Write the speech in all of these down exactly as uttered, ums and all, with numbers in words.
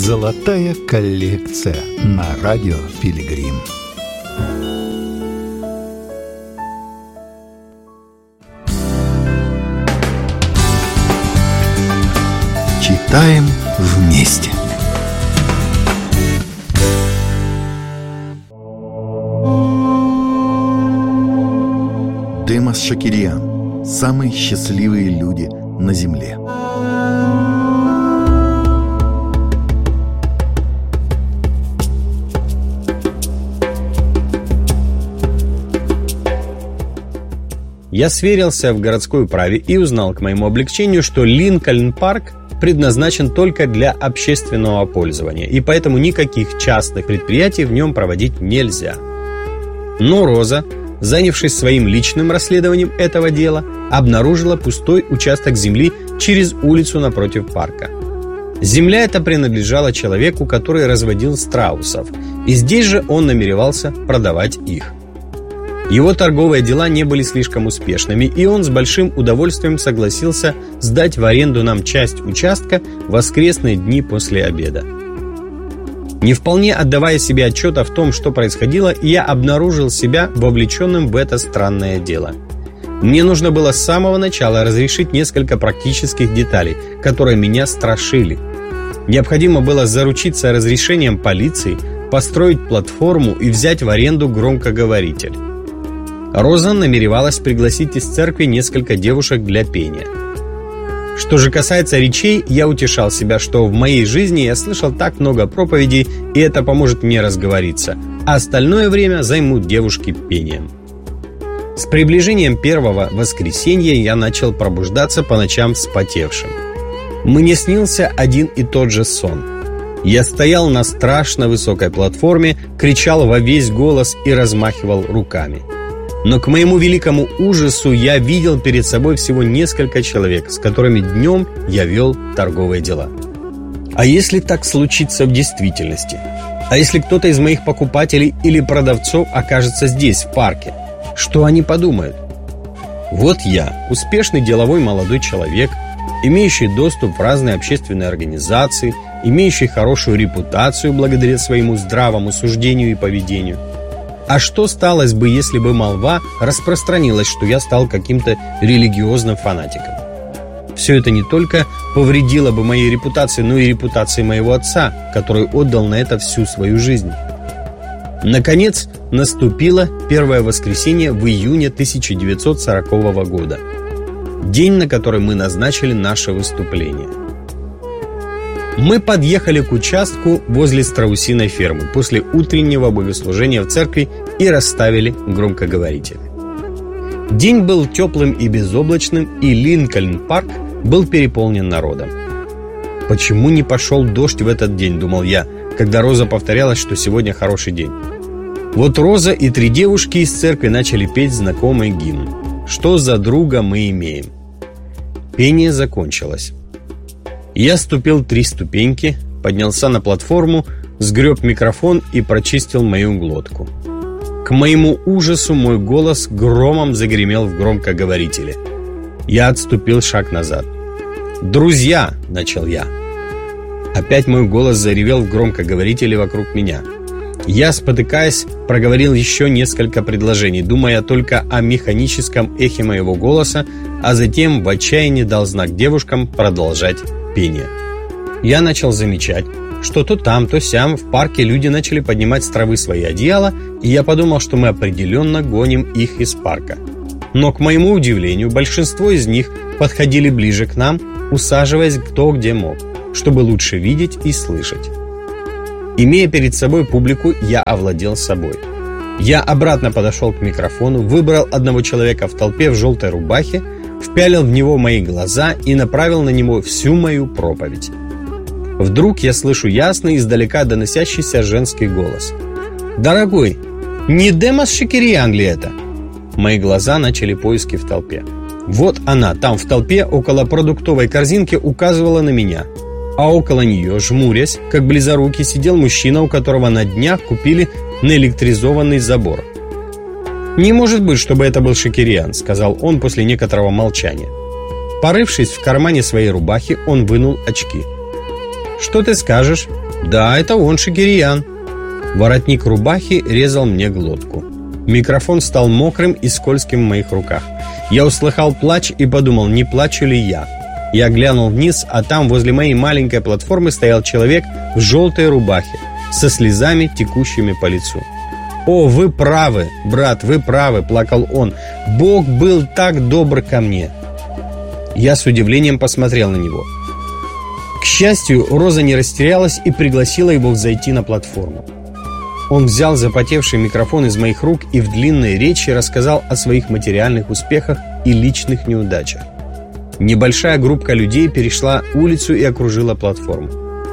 Золотая коллекция на радио Пилигрим. Читаем вместе. Демос Шакирьян. Самые счастливые люди на земле. Я сверился в городской управе и узнал к моему облегчению, что Линкольн-парк предназначен только для общественного пользования, и поэтому никаких частных предприятий в нем проводить нельзя. Но Роза, занявшись своим личным расследованием этого дела, обнаружила пустой участок земли через улицу напротив парка. Земля эта принадлежала человеку, который разводил страусов, и здесь же он намеревался продавать их. Его торговые дела не были слишком успешными, и он с большим удовольствием согласился сдать в аренду нам часть участка в воскресные дни после обеда. Не вполне отдавая себе отчета в том, что происходило, я обнаружил себя вовлеченным в это странное дело. Мне нужно было с самого начала разрешить несколько практических деталей, которые меня страшили. Необходимо было заручиться разрешением полиции, построить платформу и взять в аренду громкоговоритель. Роза намеревалась пригласить из церкви несколько девушек для пения. Что же касается речей, я утешал себя, что в моей жизни я слышал так много проповедей, и это поможет мне разговориться, а остальное время займут девушки пением. С приближением первого воскресенья я начал пробуждаться по ночам вспотевшим. Мне снился один и тот же сон. Я стоял на страшно высокой платформе, кричал во весь голос и размахивал руками. Но к моему великому ужасу я видел перед собой всего несколько человек, с которыми днем я вел торговые дела. А если так случится в действительности? А если кто-то из моих покупателей или продавцов окажется здесь, в парке? Что они подумают? Вот я, успешный деловой молодой человек, имеющий доступ в разные общественные организации, имеющий хорошую репутацию благодаря своему здравому суждению и поведению. А что сталось бы, если бы молва распространилась, что я стал каким-то религиозным фанатиком? Все это не только повредило бы моей репутации, но и репутации моего отца, который отдал на это всю свою жизнь. Наконец, наступило первое воскресенье в июне тысяча девятьсот сорокового года. День, на который мы назначили наше выступление. Мы подъехали к участку возле страусиной фермы после утреннего богослужения в церкви и расставили громкоговорители. День был теплым и безоблачным, и Линкольн-парк был переполнен народом. «Почему не пошел дождь в этот день?» – думал я, когда Роза повторяла, что сегодня хороший день. Вот Роза и три девушки из церкви начали петь знакомый гимн «Что за друга мы имеем?». Пение закончилось. Я ступил три ступеньки, поднялся на платформу, сгреб микрофон и прочистил мою глотку. К моему ужасу мой голос громом загремел в громкоговорителе. Я отступил шаг назад. «Друзья!» – начал я. Опять мой голос заревел в громкоговорителе вокруг меня. Я, спотыкаясь, проговорил еще несколько предложений, думая только о механическом эхе моего голоса, а затем в отчаянии дал знак девушкам продолжать пение. Я начал замечать, что то там, то сям в парке люди начали поднимать с травы свои одеяла, и я подумал, что мы определенно гоним их из парка. Но, к моему удивлению, большинство из них подходили ближе к нам, усаживаясь кто где мог, чтобы лучше видеть и слышать. Имея перед собой публику, я овладел собой. Я обратно подошел к микрофону, выбрал одного человека в толпе в желтой рубахе, впялил в него мои глаза и направил на него всю мою проповедь. Вдруг я слышу ясный, издалека доносящийся женский голос. «Дорогой, не Демос Шакирьян ли это?» Мои глаза начали поиски в толпе. Вот она, там в толпе, около продуктовой корзинки, указывала на меня. А около нее, жмурясь, как близорукий, сидел мужчина, у которого на днях купили наэлектризованный забор. «Не может быть, чтобы это был Шакирьян», — сказал он после некоторого молчания. Порывшись в кармане своей рубахи, он вынул очки. «Что ты скажешь?» Да, это он, Шакирьян. Воротник рубахи резал мне глотку. Микрофон стал мокрым и скользким в моих руках. Я услыхал плач и подумал, не плачу ли я. Я глянул вниз, а там возле моей маленькой платформы стоял человек в желтой рубахе, со слезами, текущими по лицу. «О, вы правы, брат, вы правы», — плакал он. «Бог был так добр ко мне». Я с удивлением посмотрел на него. К счастью, Роза не растерялась и пригласила его взойти на платформу. Он взял запотевший микрофон из моих рук и в длинной речи рассказал о своих материальных успехах и личных неудачах. Небольшая группка людей перешла улицу и окружила платформу.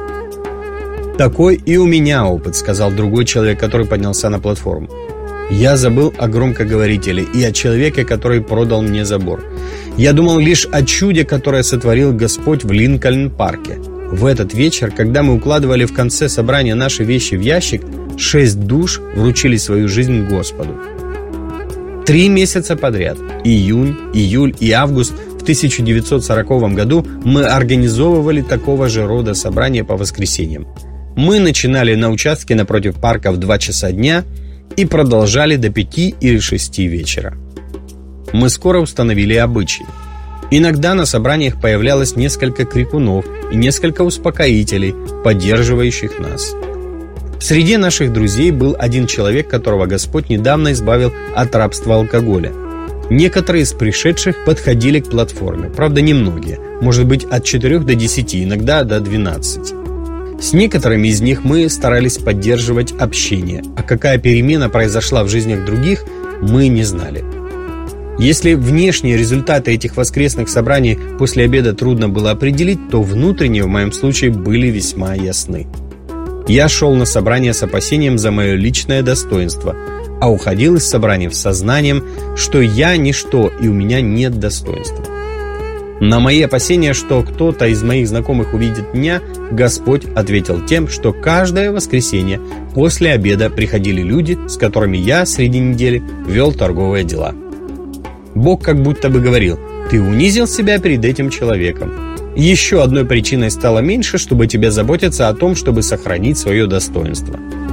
«Такой и у меня опыт», — сказал другой человек, который поднялся на платформу. Я забыл о громкоговорителе и о человеке, который продал мне забор. Я думал лишь о чуде, которое сотворил Господь в Линкольн-парке. В этот вечер, когда мы укладывали в конце собрания наши вещи в ящик, шесть душ вручили свою жизнь Господу. Три месяца подряд, июнь, июль и август в тысяча девятьсот сороковом году, мы организовывали такого же рода собрания по воскресеньям. Мы начинали на участке напротив парка в два часа дня и продолжали до пяти или шести вечера. Мы скоро установили обычаи. Иногда на собраниях появлялось несколько крикунов и несколько успокоителей, поддерживающих нас. Среди наших друзей был один человек, которого Господь недавно избавил от рабства алкоголя. Некоторые из пришедших подходили к платформе, правда немногие, может быть от четырёх до десяти, иногда до двенадцати. С некоторыми из них мы старались поддерживать общение, а какая перемена произошла в жизнях других, мы не знали. Если внешние результаты этих воскресных собраний после обеда трудно было определить, то внутренние в моем случае были весьма ясны. Я шел на собрание с опасением за мое личное достоинство, а уходил из собрания с сознанием, что я ничто и у меня нет достоинства. На мои опасения, что кто-то из моих знакомых увидит меня, Господь ответил тем, что каждое воскресенье после обеда приходили люди, с которыми я среди недели вел торговые дела. Бог как будто бы говорил: «Ты унизил себя перед этим человеком. Еще одной причиной стало меньше, чтобы тебе заботиться о том, чтобы сохранить свое достоинство».